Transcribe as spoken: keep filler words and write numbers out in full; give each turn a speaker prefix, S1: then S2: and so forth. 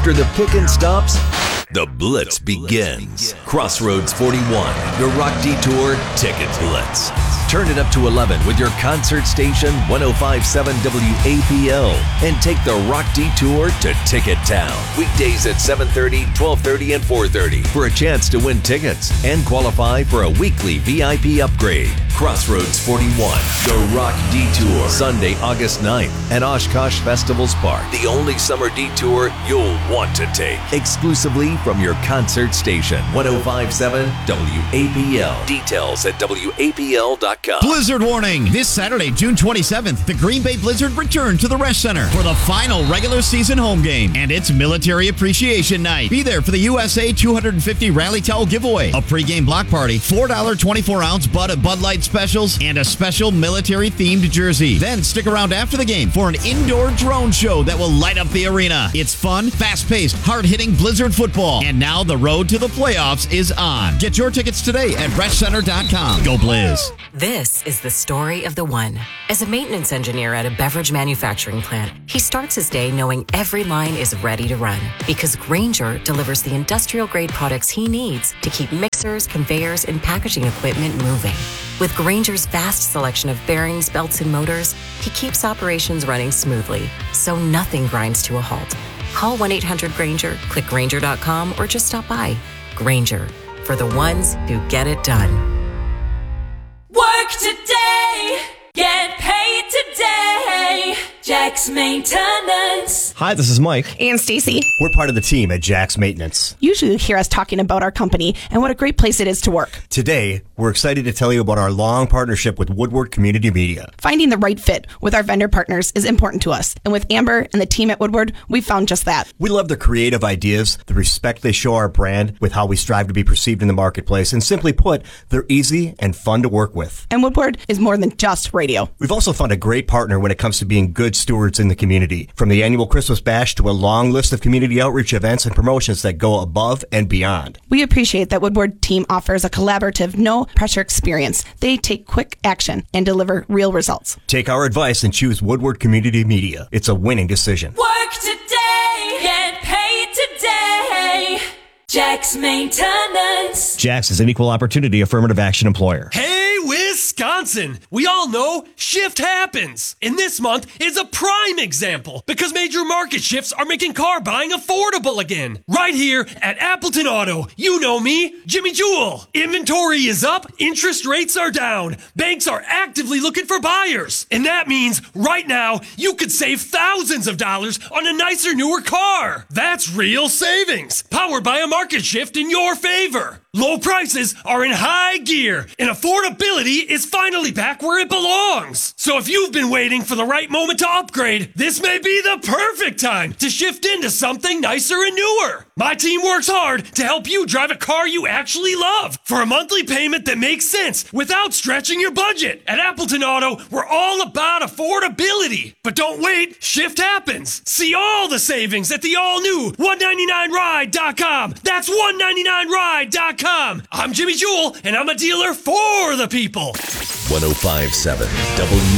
S1: After the pickin' stops, the Blitz begins. Crossroads forty-one, your Rock Detour Ticket Blitz. Turn it up to eleven with your concert station one oh five point seven W A P L and take the Rock Detour to Ticket Town. Weekdays at seven thirty, twelve thirty, and four thirty for a chance to win tickets and qualify for a weekly V I P upgrade. Crossroads forty-one, the Rock Detour. Sunday, August ninth at Oshkosh Festivals Park. The only summer detour you'll want to take. Exclusively from your concert station one oh five point seven W A P L. Details at W A P L dot com.
S2: Blizzard warning! This Saturday, June twenty-seventh, the Green Bay Blizzard return to the Resch Center for the final regular season home game, and it's Military Appreciation Night. Be there for the U S A two hundred fifty Rally Towel giveaway, a pregame block party, four dollars twenty-four ounce Bud at Bud Light specials, and a special military-themed jersey. Then stick around after the game for an indoor drone show that will light up the arena. It's fun, fast-paced, hard-hitting Blizzard football, and now the road to the playoffs is on. Get your tickets today at resch center dot com. Go Blizz!
S3: This is the story of the one. As a maintenance engineer at a beverage manufacturing plant, he starts his day knowing every line is ready to run because Grainger delivers the industrial-grade products he needs to keep mixers, conveyors, and packaging equipment moving. With Grainger's vast selection of bearings, belts, and motors, he keeps operations running smoothly, so nothing grinds to a halt. Call one eight hundred Grainger, click Grainger dot com, or just stop by. Grainger, for the ones who get it done.
S4: Work today, get paid today. Jack's Maintenance.
S5: Hi, this is Mike.
S6: And Stacy.
S5: We're part of the team at Jack's Maintenance.
S6: Usually you hear us talking about our company and what a great place it is to work.
S5: Today, we're excited to tell you about our long partnership with Woodward Community Media.
S6: Finding the right fit with our vendor partners is important to us. And with Amber and the team at Woodward, we found just that.
S5: We love their creative ideas, the respect they show our brand with how we strive to be perceived in the marketplace, and simply put, they're easy and fun to work with.
S6: And Woodward is more than just radio.
S5: We've also found a great partner when it comes to being good stewards in the community. From the annual Christmas Bash to a long list of community outreach events and promotions that go above and beyond.
S6: We appreciate that Woodward team offers a collaborative, no-pressure experience. They take quick action and deliver real results.
S5: Take our advice and choose Woodward Community Media. It's a winning decision.
S4: Work today, get paid today. Jack's Maintenance.
S5: Jack's is an equal opportunity affirmative action employer.
S7: Hey, Wisconsin! We all know shift happens. And this month is a prime example because major market shifts are making car buying affordable again. Right here at Appleton Auto. You know me, Jimmy Jewell. Inventory is up, interest rates are down. Banks are actively looking for buyers. And that means right now you could save thousands of dollars on a nicer, newer car. That's real savings. Powered by a market shift in your favor. Low prices are in high gear, and affordability is finally back where it belongs. So if you've been waiting for the right moment to upgrade, this may be the perfect time to shift into something nicer and newer. My team works hard to help you drive a car you actually love for a monthly payment that makes sense without stretching your budget. At Appleton Auto, we're all about affordability. But don't wait, shift happens. See all the savings at the all-new one ninety-nine ride dot com. That's one ninety-nine ride dot com. I'm Jimmy Jewell, and I'm a dealer for the people.
S1: one oh five point seven W